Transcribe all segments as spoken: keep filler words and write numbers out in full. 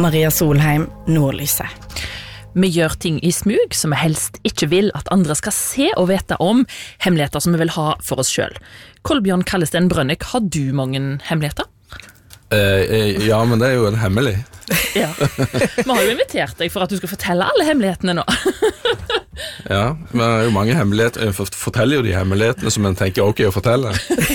Maria Solheim, Nordlyset. Vi gjør ting i smug som vi helst ikke vil at andre skal se og vite om, hemmeligheter som vi vil ha for oss selv. Kolbjørn Kallesten Brønnik, har du mange hemmeligheter? Eh, ja, men det er jo en hemmelig. Ja, vi har jo invitert deg for at du skal fortelle alle hemmelighetene nå. Ja, men det er jo mange hemmeligheter. Jeg forteller jo de hemmelighetene som en tenker ok å fortelle.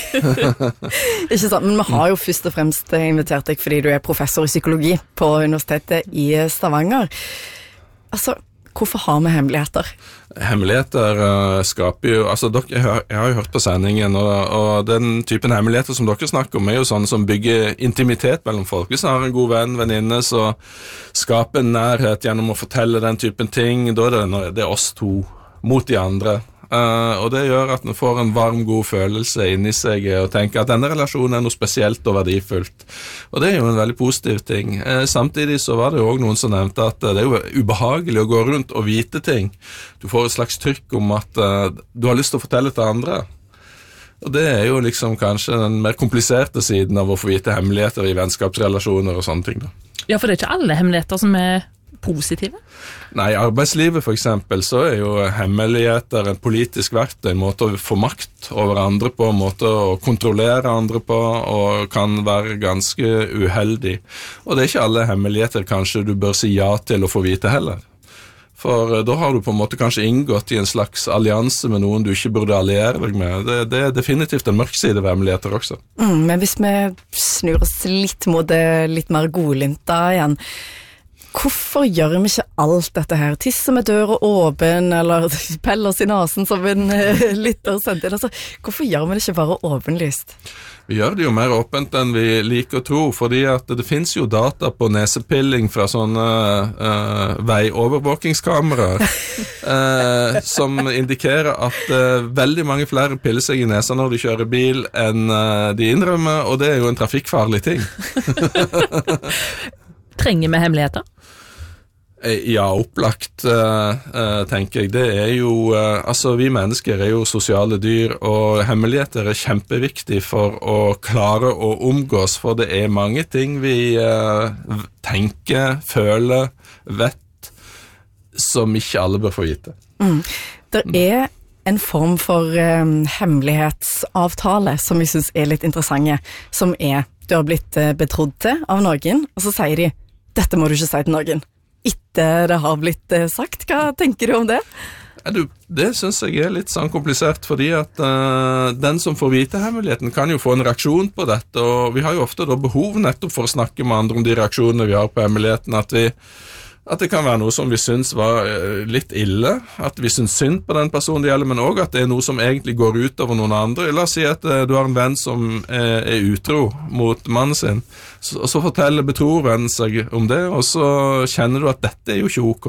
Ikke sant, men vi har jo først og fremst invitert deg fordi du er professor i psykologi på Universitetet i Stavanger. Altså, hvorfor har vi hemmeligheter? Hemmeligheter uh, skaper jo, altså dere, jeg, har, jeg har jo hørt på sendingen, og, og den typen hemmeligheter som dere snakker om er jo sånne som bygger intimitet mellom folk. Hvis man har en god venn, venninne, så skaper en nærhet gjennom å fortelle den typen ting, da er det, det er oss to mot de andre. Uh, og det gjør at man får en varm, god følelse inni seg og tenker at denne relasjonen er noe spesielt og verdifullt. Og det er jo en veldig positiv ting. Uh, samtidig så var det jo også noen som nevnte at uh, det er jo ubehagelig å gå rundt og vite ting. Du får et slags trykk om at uh, du har lyst til å fortelle til andre. Og det er jo liksom kanskje den mer kompliserte siden av å få vite hemmeligheter i vennskapsrelasjoner og sånne ting da. Ja, for det er ikke alle hemmeligheter som er positive? Nei, i arbeidslivet for eksempel så er jo hemmeligheter en politisk verktøy, en måte å få makt over andre på, en måte å kontrollere andre på, og kan være ganske uheldig. Og det er ikke alle hemmeligheter kanskje du bør si ja til å få vite heller. For da har du på en måte kanskje inngått i en slags allianse med noen du ikke burde alliere deg med. Det, det er definitivt en mørk side ved hemmeligheter også. Mm, men hvis vi snur oss litt mot det litt mer godlinta igjen, hvorfor gjør vi ikke alt dette her? Tisser med døra åpen, eller peller oss i nasen som en uh, lytter sendte inn? Altså, hvorfor gjør vi det ikke bare åpenlyst? Vi gjør det jo mer åpent enn vi liker å tro, fordi at det finnes jo data på nesepilling fra sånne uh, veiovervåkingskameraer uh, som indikerer at uh, veldig mange flere piller seg i nesa når de kjører bil enn uh, de innrømmer, og det er jo en trafikkfarlig ting. Trenger vi hemmeligheter? Ja, opplagt, uh, uh, tenker jeg. Det er jo, uh, altså vi mennesker er jo sosiale dyr, og hemmeligheter er kjempeviktig for å klare å omgås, for det er mange ting vi uh, tenker, føler, vet, som ikke alle bør få vite. Mm. Det er en form for um, hemmelighetsavtale som jeg synes er litt interessante, som er, du har blitt uh, betrodd til av noen, og så sier de, dette må du ikke si til noen. Etter det har blitt uh, sagt, hva tenker du om det? Ja, du, det synes jeg er litt sånn komplisert, fordi at uh, den som får vite hemmeligheten kan jo få en reaksjon på dette, og vi har jo ofte da behov nettopp for å snakke med andre om de reaksjonene vi har på hemmeligheten, at vi At det kan være noe som vi synes var litt ille, at vi synes synd på den personen det gjelder, men også at det er noe som egentlig går ut over noen andre. La oss si at du har en venn som er, er utro mot mannen sin, så, og så forteller betror vennen seg om det, og så kjenner du at dette er jo ikke ok.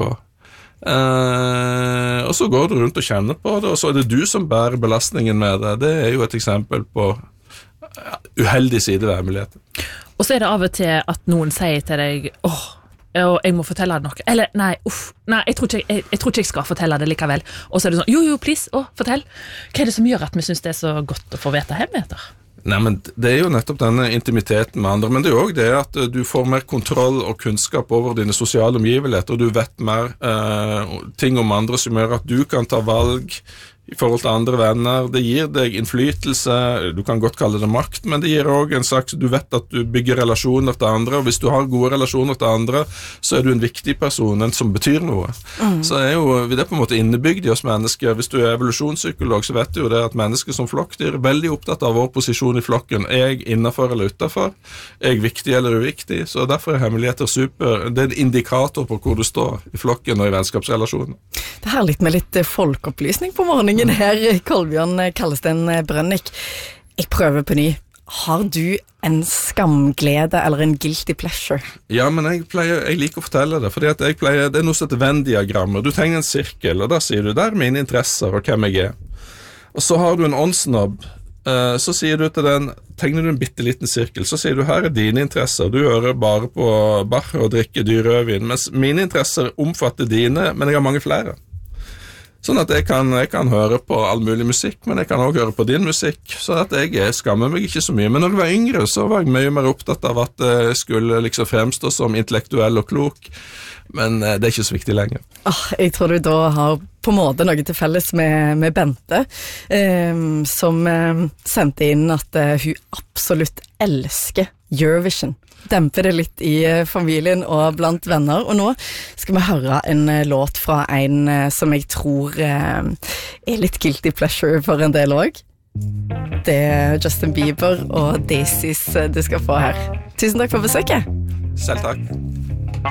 Eh, og så går du rundt og kjenner på det, og så er det du som bærer belastningen med det. Det er jo et eksempel på uheldig side ved hemmeligheten. Og så er det av og til at noen sier til deg, åh, og jeg må fortelle det noe, eller nei, uff, nei, jeg tror, ikke, jeg, jeg tror ikke jeg skal fortelle det likevel, og så er det sånn, jo, jo, please, å, fortell, hva er det som gjør at vi synes det er så godt å få vite hemmeligheter? Nei, men det er jo nettopp denne intimiteten med andre, men det er jo også det at du får mer kontroll og kunnskap over dine sosiale omgiveligheter, og du vet mer eh, ting om andre som gjør at du kan ta valg i forhold til andre venner. Det gir deg innflytelse, du kan godt kalle det makt, men det gir også en slags, du vet at du bygger relasjoner til andre, og hvis du har gode relasjoner til andre, så er du en viktig person, en som betyr noe. Mm. Så er jo, det er på en måte innebygd i oss mennesker. Hvis du er evolusjonspsykolog, så vet du jo det at mennesker som flokkdyr er veldig opptatt av vår posisjon i flokken. Er jeg innenfor eller utenfor? Er jeg viktig eller uviktig? Så derfor er hemmeligheter super. Det er en indikator på hvor du står i flokken og i vennskapsrelasjonen. Det er litt med litt folkeopplysning på morgenen her, Kolbjørn Kallesten Brønnik. Jeg prøver på ny. Har du en skamglede eller en guilty pleasure? Ja, men jeg, pleier, jeg liker å fortelle det, fordi at jeg pleier, det er noe som heter Venn-diagrammer. Du tegner en sirkel, og da sier du, der er mine interesser og hvem jeg er. Og så har du en åndsnobb, så sier du til den, tegner du en bitteliten sirkel, så sier du, her er dine interesser, du hører bare på Bach og drikker dyr rødvin, mens mine interesser omfatter dine, men jeg har mange flere. Sånn at jeg kan, jeg kan høre på all mulig musikk, men jeg kan også høre på din musikk, så at jeg skammer meg ikke så mye. Men når jeg var yngre, så var jeg mye mer opptatt av at jeg skulle liksom fremstå som intellektuell og klok, men det er ikke så viktig lenger. Ah, jeg tror du da har på en måte noe til felles med, med Bente, eh, som eh, sendte inn at eh, hun absolutt elsker Eurovision. Demper det litt i eh, familien og blant venner, og nå skal vi høre en eh, låt fra en eh, som jeg tror eh, er litt guilty pleasure for en del også. Det er Justin Bieber og Daisies du skal få her. Tusen takk for besøket. Selv takk.